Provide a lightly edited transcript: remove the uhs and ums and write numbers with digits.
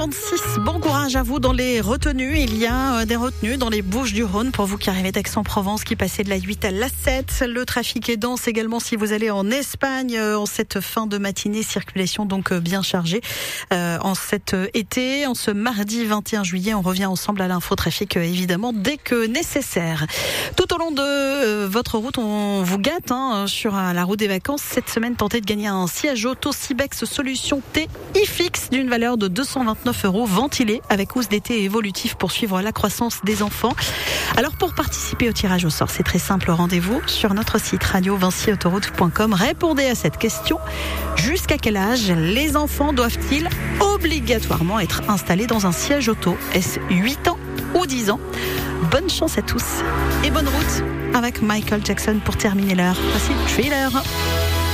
36, bon courage à vous dans les retenues. Il y a des retenues dans les Bouches-du-Rhône pour vous qui arrivez d'Aix-en-Provence, qui passez de la 8 à la 7. Le trafic est dense également si vous allez en Espagne en cette fin de matinée. Circulation donc bien chargée en cet été. En ce mardi 21 juillet, on revient ensemble à l'infotrafic évidemment dès que nécessaire. Tout au long de votre route, on vous gâte sur la route des vacances. Cette semaine, tentez de gagner un siège auto Sibex Solution T iFix d'une valeur de 229 € ventilé avec housse d'été évolutif pour suivre la croissance des enfants. Alors pour participer au tirage au sort, c'est très simple, rendez-vous sur notre site radio-vinci-autoroute.com. Répondez à cette question: jusqu'à quel âge les enfants doivent-ils obligatoirement être installés dans un siège auto? Est-ce 8 ans ou 10 ans? Bonne chance à tous et bonne route avec Michael Jackson pour terminer l'heure. Voici Thriller.